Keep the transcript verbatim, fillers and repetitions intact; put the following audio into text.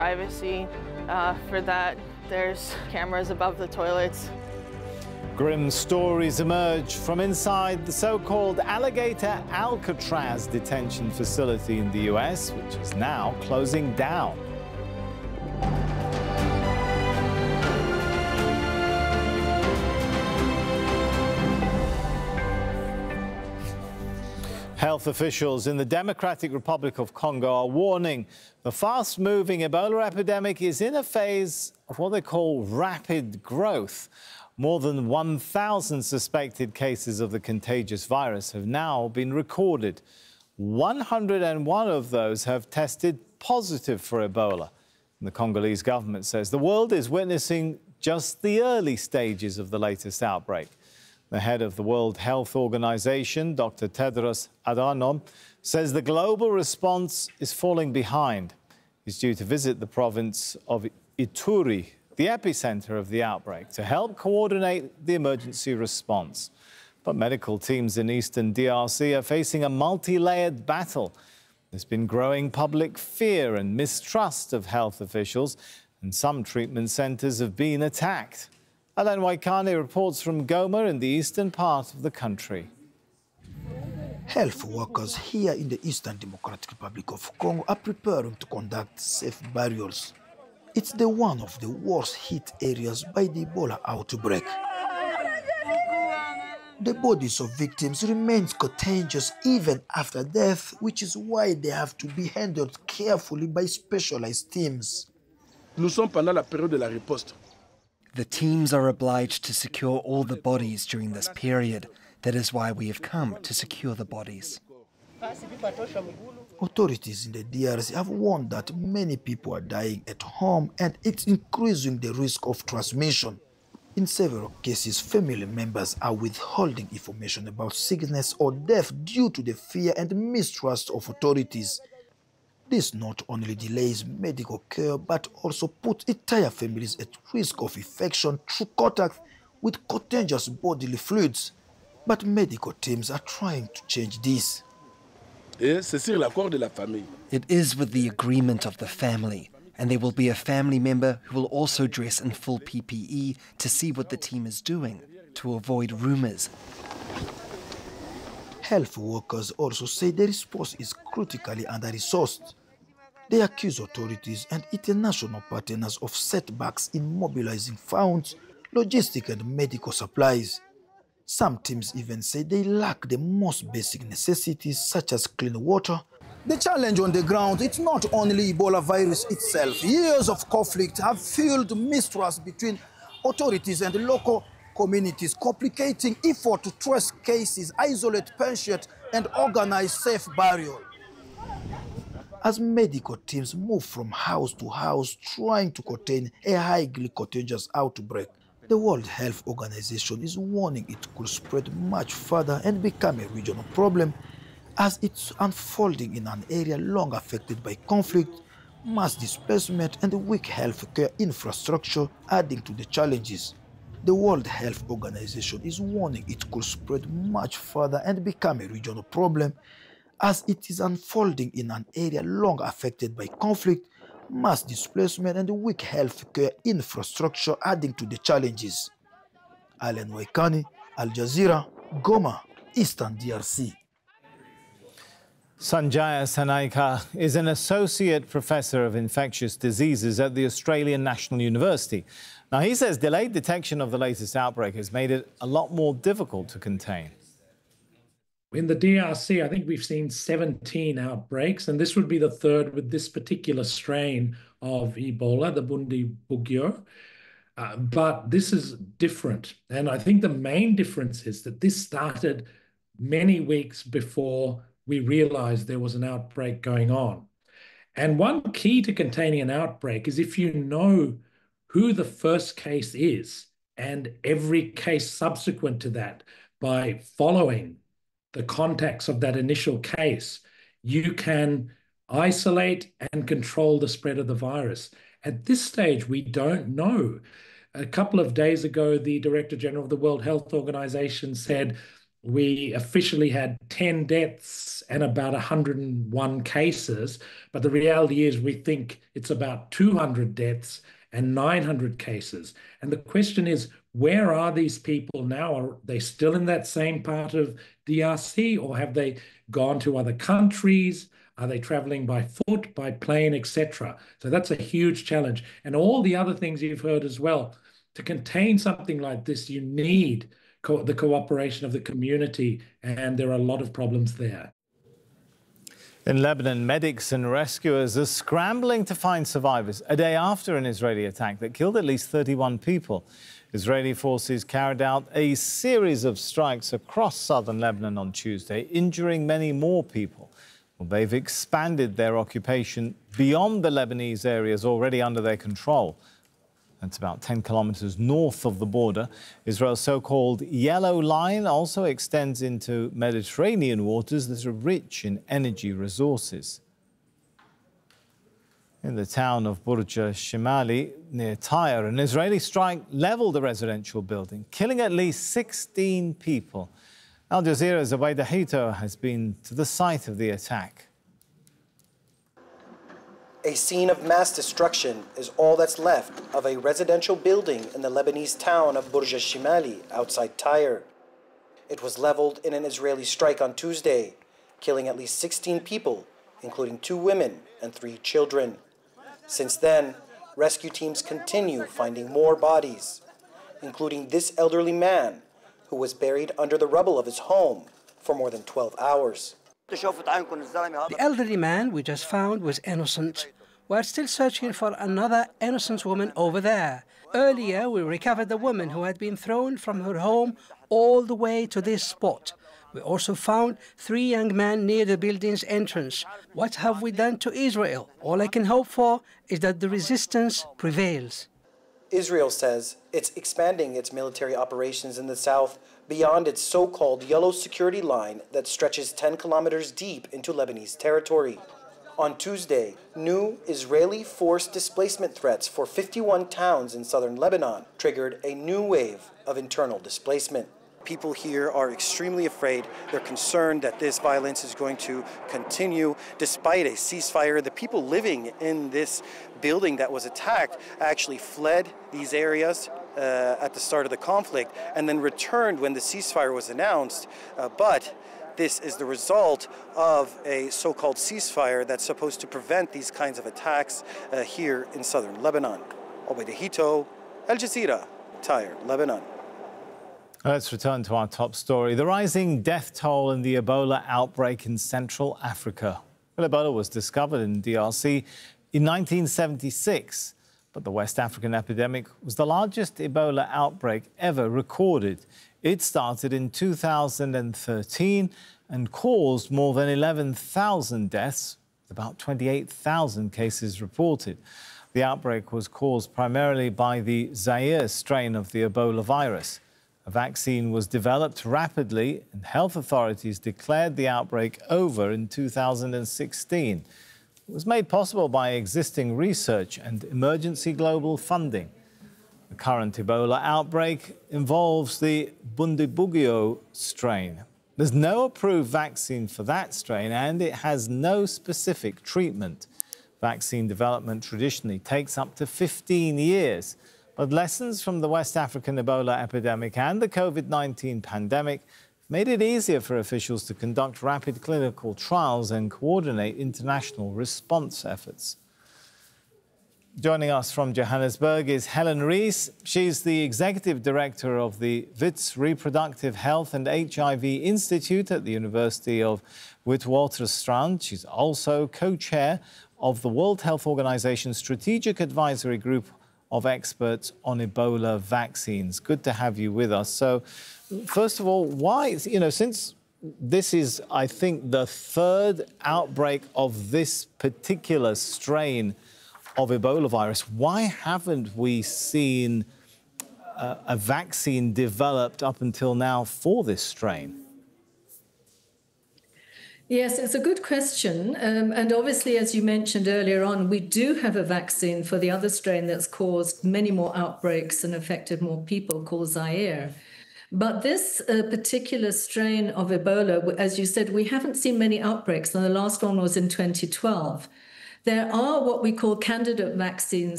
Privacy, uh, for that, there's cameras above the toilets. Grim stories emerge from inside the so-called Alligator Alcatraz detention facility in the U S, which is now closing down. Health officials in the Democratic Republic of Congo are warning the fast-moving Ebola epidemic is in a phase of what they call rapid growth. More than one thousand suspected cases of the contagious virus have now been recorded. one hundred and one of those have tested positive for Ebola. And the Congolese government says the world is witnessing just the early stages of the latest outbreak. The head of the World Health Organization, Doctor Tedros Adhanom, says the global response is falling behind. He's due to visit the province of Ituri, the epicenter of the outbreak, to help coordinate the emergency response. But medical teams in eastern D R C are facing a multi-layered battle. There's been growing public fear and mistrust of health officials, and some treatment centers have been attacked. Alain Waikane reports from Goma in the eastern part of the country. Health workers here in the Eastern Democratic Republic of Congo are preparing to conduct safe burials. It's the one of the worst hit areas by the Ebola outbreak. The bodies of victims remain contagious even after death, which is why they have to be handled carefully by specialized teams. Nous sommes pendant la période de la riposte. The teams are obliged to secure all the bodies during this period. That is why we have come to secure the bodies. Authorities in the D R C have warned that many people are dying at home and it's increasing the risk of transmission. In several cases, family members are withholding information about sickness or death due to the fear and mistrust of authorities. This not only delays medical care, but also puts entire families at risk of infection through contact with contagious bodily fluids. But medical teams are trying to change this. Et c'est sur l'accord de la famille. It is with the agreement of the family, and there will be a family member who will also dress in full P P E to see what the team is doing, to avoid rumors. Health workers also say the response is critically under-resourced. They accuse authorities and international partners of setbacks in mobilizing funds, logistics and medical supplies. Some teams even say they lack the most basic necessities such as clean water. The challenge on the ground, it's not only Ebola virus itself. Years of conflict have fueled mistrust between authorities and local communities, complicating effort to trace cases, isolate patients and organize safe burial. As medical teams move from house to house trying to contain a highly contagious outbreak, the World Health Organization is warning it could spread much further and become a regional problem as it's unfolding in an area long affected by conflict, mass displacement and weak healthcare infrastructure, adding to the challenges. The World Health Organization is warning it could spread much further and become a regional problem as it is unfolding in an area long affected by conflict, mass displacement and weak healthcare infrastructure, adding to the challenges. Alain Waikane, Al Jazeera, Goma, Eastern D R C. Sanjaya Sanaika is an associate professor of infectious diseases at the Australian National University. Now, he says delayed detection of the latest outbreak has made it a lot more difficult to contain. In the D R C, I think we've seen seventeen outbreaks, and this would be the third with this particular strain of Ebola, the Bundibugyo. Uh, but this is different. And I think the main difference is that this started many weeks before we realized there was an outbreak going on. And one key to containing an outbreak is if you know who the first case is and every case subsequent to that by following the contacts of that initial case, you can isolate and control the spread of the virus. At this stage, we don't know. A couple of days ago, the Director General of the World Health Organization said we officially had ten deaths and about one hundred and one cases, but the reality is we think it's about two hundred deaths and nine hundred cases. And the question is, where are these people now? Are they still in that same part of D R C, or have they gone to other countries? Are they traveling by foot, by plane, et cetera? So that's a huge challenge. And all the other things you've heard as well. To contain something like this, you need co the cooperation of the community, and there are a lot of problems there. In Lebanon, medics and rescuers are scrambling to find survivors a day after an Israeli attack that killed at least thirty-one people. Israeli forces carried out a series of strikes across southern Lebanon on Tuesday, injuring many more people. Well, they've expanded their occupation beyond the Lebanese areas already under their control. That's about ten kilometers north of the border. Israel's so-called Yellow Line also extends into Mediterranean waters that are rich in energy resources. In the town of Burj Shimali, near Tyre, an Israeli strike leveled a residential building, killing at least sixteen people. Al Jazeera's Abaida Hito has been to the site of the attack. A scene of mass destruction is all that's left of a residential building in the Lebanese town of Burj Shimali outside Tyre. It was leveled in an Israeli strike on Tuesday, killing at least sixteen people, including two women and three children. Since then, rescue teams continue finding more bodies, including this elderly man who was buried under the rubble of his home for more than twelve hours. The elderly man we just found was innocent. We're still searching for another innocent woman over there. Earlier, we recovered the woman who had been thrown from her home all the way to this spot. We also found three young men near the building's entrance. What have we done to Israel? All I can hope for is that the resistance prevails. Israel says it's expanding its military operations in the south beyond its so-called yellow security line that stretches ten kilometers deep into Lebanese territory. On Tuesday, new Israeli forced displacement threats for fifty-one towns in southern Lebanon triggered a new wave of internal displacement. People here are extremely afraid. They're concerned that this violence is going to continue despite a ceasefire. The people living in this building that was attacked actually fled these areas uh, at the start of the conflict and then returned when the ceasefire was announced. Uh, but this is the result of a so-called ceasefire that's supposed to prevent these kinds of attacks uh, here in southern Lebanon. Abaida Hito, Al Jazeera, Tyre, Lebanon. Let's return to our top story. The rising death toll in the Ebola outbreak in Central Africa. Well, Ebola was discovered in D R C in nineteen seventy-six, but the West African epidemic was the largest Ebola outbreak ever recorded. It started in two thousand thirteen and caused more than eleven thousand deaths, with about twenty-eight thousand cases reported. The outbreak was caused primarily by the Zaire strain of the Ebola virus. A vaccine was developed rapidly, and health authorities declared the outbreak over in two thousand sixteen. It was made possible by existing research and emergency global funding. The current Ebola outbreak involves the Bundibugyo strain. There's no approved vaccine for that strain, and it has no specific treatment. Vaccine development traditionally takes up to fifteen years. But lessons from the West African Ebola epidemic and the COVID nineteen pandemic made it easier for officials to conduct rapid clinical trials and coordinate international response efforts. Joining us from Johannesburg is Helen Rees. She's the Executive Director of the Wits Reproductive Health and H I V Institute at the University of Witwatersrand. She's also co-chair of the World Health Organization Strategic Advisory Group of experts on Ebola vaccines. Good to have you with us. So, first of all, why, you know, since this is, I think, the third outbreak of this particular strain of Ebola virus, why haven't we seen a, a vaccine developed up until now for this strain? Yes, it's a good question. Um, and obviously, as you mentioned earlier on, we do have a vaccine for the other strain that's caused many more outbreaks and affected more people, called Zaire. But this uh, particular strain of Ebola, as you said, we haven't seen many outbreaks, and the last one was in twenty twelve. There are what we call candidate vaccines